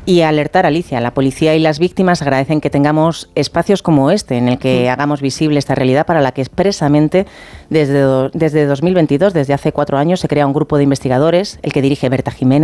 y alertar a Alicia. La policía y las víctimas agradecen que tengamos espacios como este, en el que hagamos visible esta realidad para la que expresamente desde 2022, desde hace 4 años, se crea un grupo de investigadores, el que dirige Berta Jiménez,